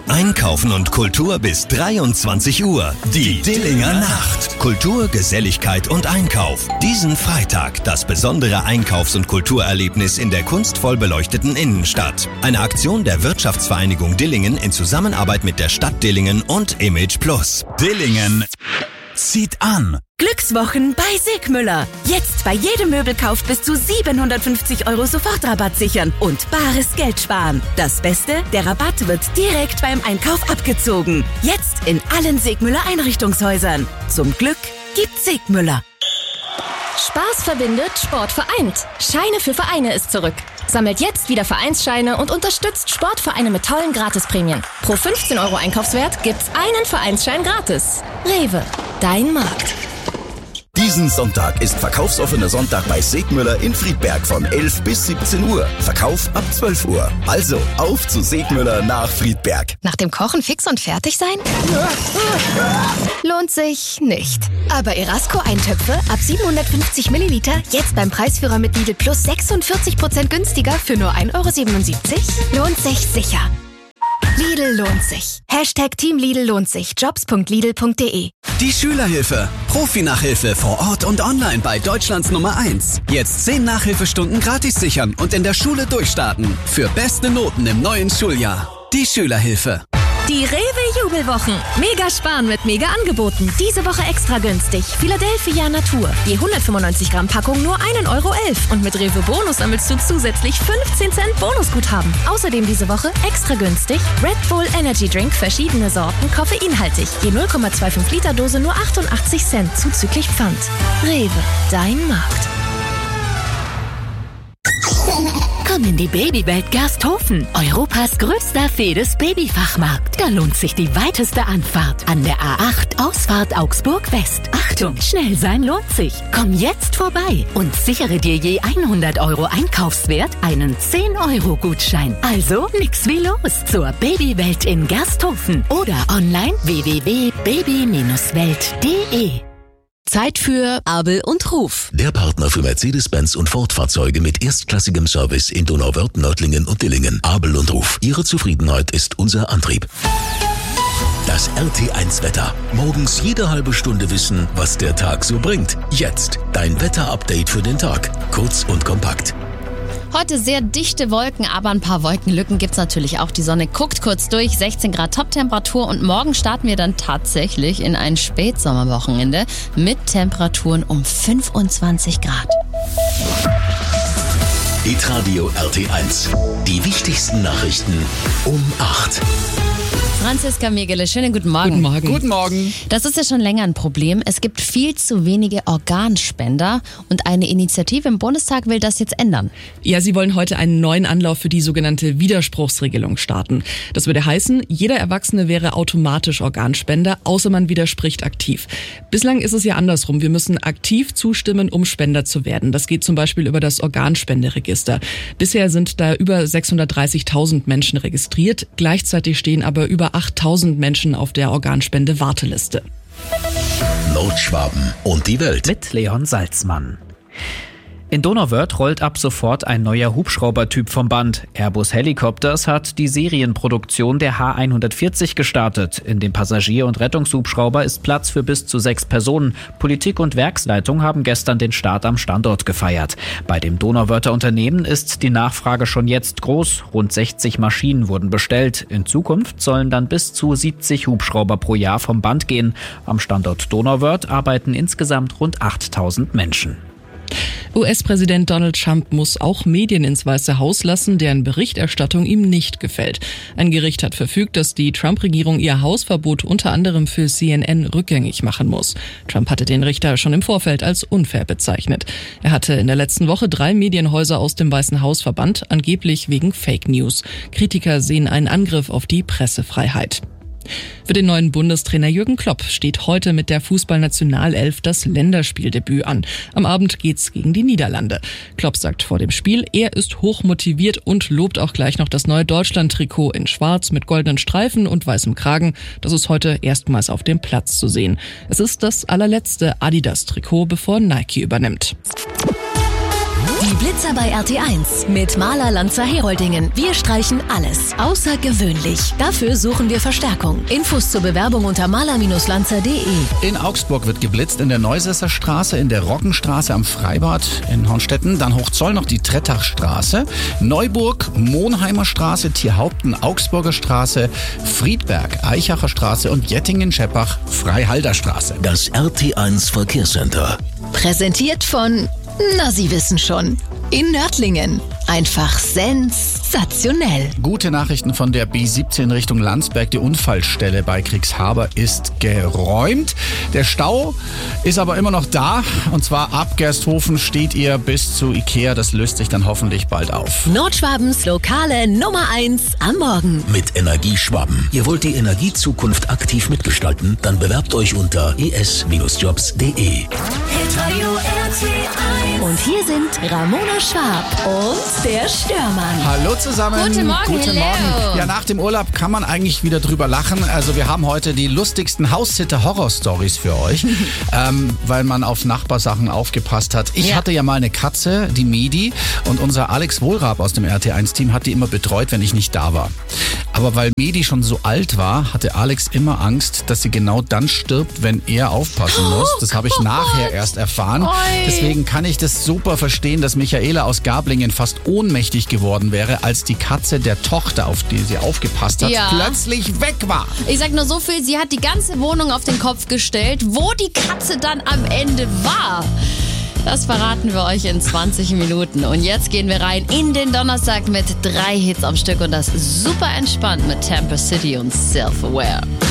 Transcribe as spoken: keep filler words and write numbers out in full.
Einkaufen und Kultur bis dreiundzwanzig Uhr. Die Dillinger Nacht. Kultur, Geselligkeit und Einkauf. Diesen Freitag das besondere Einkaufs- und Kulturerlebnis in der kunstvoll beleuchteten Innenstadt. Eine Aktion der Wirtschaftsvereinigung Dillingen in Zusammenarbeit mit der Stadt Dillingen und Image Plus. Dillingen zieht an. Glückswochen bei Sigmüller. Jetzt bei jedem Möbelkauf bis zu siebenhundertfünfzig Euro Sofortrabatt sichern und bares Geld sparen. Das Beste, der Rabatt wird direkt beim Einkauf abgezogen. Jetzt in allen Sigmüller Einrichtungshäusern. Zum Glück gibt's Sigmüller. Spaß verbindet, Sport vereint. Scheine für Vereine ist zurück. Sammelt jetzt wieder Vereinsscheine und unterstützt Sportvereine mit tollen Gratisprämien. Pro fünfzehn Euro Einkaufswert gibt's einen Vereinsschein gratis. Rewe, dein Markt. Diesen Sonntag ist verkaufsoffener Sonntag bei Segmüller in Friedberg von elf bis siebzehn Uhr. Verkauf ab zwölf Uhr. Also auf zu Segmüller nach Friedberg. Nach dem Kochen fix und fertig sein? Lohnt sich nicht. Aber Erasco-Eintöpfe ab siebenhundertfünfzig Milliliter jetzt beim Preisführer mit Lidl Plus sechsundvierzig Prozent günstiger für nur ein Euro siebenundsiebzig? Lohnt sich sicher. Lidl lohnt sich. Hashtag Team Lidl lohnt sich. Jobs punkt lidl punkt de. Die Schülerhilfe. Profi-Nachhilfe vor Ort und online bei Deutschlands Nummer eins. Jetzt zehn Nachhilfestunden gratis sichern und in der Schule durchstarten. Für beste Noten im neuen Schuljahr. Die Schülerhilfe. Die Rewe-Jubelwochen. Mega sparen mit Mega-Angeboten. Diese Woche extra günstig. Philadelphia Natur. Je hundertfünfundneunzig Gramm Packung nur ein Euro elf. Und mit Rewe Bonus sammelst du zusätzlich fünfzehn Cent Bonusguthaben. Außerdem diese Woche extra günstig Red Bull Energy Drink, verschiedene Sorten, koffeinhaltig. Je null Komma fünfundzwanzig Liter Dose nur achtundachtzig Cent zuzüglich Pfand. Rewe, dein Markt. Komm in die Babywelt Gersthofen, Europas größter Fedes-Babyfachmarkt. Da lohnt sich die weiteste Anfahrt. An der A acht, Ausfahrt Augsburg West. Achtung, schnell sein lohnt sich. Komm jetzt vorbei und sichere dir je hundert Euro Einkaufswert einen zehn Euro Gutschein. Also nix wie los zur Babywelt in Gersthofen oder online w w w punkt baby welt punkt de. Zeit für Abel und Ruf. Der Partner für Mercedes-Benz und Ford-Fahrzeuge mit erstklassigem Service in Donauwörth, Nördlingen und Dillingen. Abel und Ruf. Ihre Zufriedenheit ist unser Antrieb. Das R T eins Wetter. Morgens jede halbe Stunde wissen, was der Tag so bringt. Jetzt dein Wetter-Update für den Tag. Kurz und kompakt. Heute sehr dichte Wolken, aber ein paar Wolkenlücken gibt's natürlich auch. Die Sonne guckt kurz durch, sechzehn Grad Toptemperatur und morgen starten wir dann tatsächlich in ein Spätsommerwochenende mit Temperaturen um fünfundzwanzig Grad. Hitradio R T eins. Die wichtigsten Nachrichten um acht. Franziska Megele, schönen guten Morgen. Guten Morgen. Guten Morgen. Das ist ja schon länger ein Problem. Es gibt viel zu wenige Organspender und eine Initiative im Bundestag will das jetzt ändern. Ja, sie wollen heute einen neuen Anlauf für die sogenannte Widerspruchsregelung starten. Das würde heißen, jeder Erwachsene wäre automatisch Organspender, außer man widerspricht aktiv. Bislang ist es ja andersrum. Wir müssen aktiv zustimmen, um Spender zu werden. Das geht zum Beispiel über das Organspenderegister. Bisher sind da über sechshundertdreißigtausend Menschen registriert. Gleichzeitig stehen aber über achttausend Menschen auf der Organspende-Warteliste. Nordschwaben und die Welt. Mit Leon Salzmann. In Donauwörth rollt ab sofort ein neuer Hubschraubertyp vom Band. Airbus Helicopters hat die Serienproduktion der H hundertvierzig gestartet. In dem Passagier- und Rettungshubschrauber ist Platz für bis zu sechs Personen. Politik und Werksleitung haben gestern den Start am Standort gefeiert. Bei dem Donauwörther Unternehmen ist die Nachfrage schon jetzt groß. Rund sechzig Maschinen wurden bestellt. In Zukunft sollen dann bis zu siebzig Hubschrauber pro Jahr vom Band gehen. Am Standort Donauwörth arbeiten insgesamt rund achttausend Menschen. U S-Präsident Donald Trump muss auch Medien ins Weiße Haus lassen, deren Berichterstattung ihm nicht gefällt. Ein Gericht hat verfügt, dass die Trump-Regierung ihr Hausverbot unter anderem für C N N rückgängig machen muss. Trump hatte den Richter schon im Vorfeld als unfair bezeichnet. Er hatte in der letzten Woche drei Medienhäuser aus dem Weißen Haus verbannt, angeblich wegen Fake News. Kritiker sehen einen Angriff auf die Pressefreiheit. Für den neuen Bundestrainer Jürgen Klopp steht heute mit der Fußballnationalelf das Länderspieldebüt an. Am Abend geht's gegen die Niederlande. Klopp sagt vor dem Spiel, er ist hochmotiviert und lobt auch gleich noch das neue Deutschland-Trikot in Schwarz mit goldenen Streifen und weißem Kragen. Das ist heute erstmals auf dem Platz zu sehen. Es ist das allerletzte Adidas-Trikot, bevor Nike übernimmt. Die Blitzer bei R T eins mit Maler Lanzer Heroldingen. Wir streichen alles. Außergewöhnlich. Dafür suchen wir Verstärkung. Infos zur Bewerbung unter maler Lanzer punkt de. In Augsburg wird geblitzt, in der Neusesser Straße, in der Roggenstraße am Freibad in Hornstetten, dann Hochzoll noch die Trettachstraße, Neuburg, Monheimer Straße, Tierhaupten, Augsburger Straße, Friedberg, Eichacher Straße und Jettingen-Scheppach, Freihalder Straße. Das R T eins Verkehrscenter. Präsentiert von, na Sie wissen schon, in Nördlingen. Einfach sensationell. Gute Nachrichten von der B siebzehn Richtung Landsberg. Die Unfallstelle bei Kriegshaber ist geräumt. Der Stau ist aber immer noch da. Und zwar ab Gersthofen steht ihr bis zu Ikea. Das löst sich dann hoffentlich bald auf. Nordschwabens lokale Nummer eins am Morgen. Mit Energieschwaben. Ihr wollt die Energiezukunft aktiv mitgestalten? Dann bewerbt euch unter e s jobs punkt de. Und hier sind Ramona Schwab und der Störmann. Hallo zusammen. Guten Morgen, Guten hello. Morgen. Ja, nach dem Urlaub kann man eigentlich wieder drüber lachen. Also wir haben heute die lustigsten Haussitter-Horror-Stories für euch, ähm, weil man auf Nachbarsachen aufgepasst hat. Ich Ja. hatte ja mal eine Katze, die Medi, und unser Alex Wohlrab aus dem R T eins Team hat die immer betreut, wenn ich nicht da war. Aber weil Medi schon so alt war, hatte Alex immer Angst, dass sie genau dann stirbt, wenn er aufpassen muss. Das habe ich Gott. nachher erst erfahren. Oi. Deswegen kann ich das super verstehen, dass Michaela aus Gablingen fast ohnmächtig geworden wäre, als die Katze der Tochter, auf die sie aufgepasst hat, Ja. plötzlich weg war. Ich sag nur so viel, sie hat die ganze Wohnung auf den Kopf gestellt, wo die Katze dann am Ende war. Das verraten wir euch in zwanzig Minuten. Und jetzt gehen wir rein in den Donnerstag mit drei Hits am Stück und das super entspannt mit Tampa City und Self-Aware.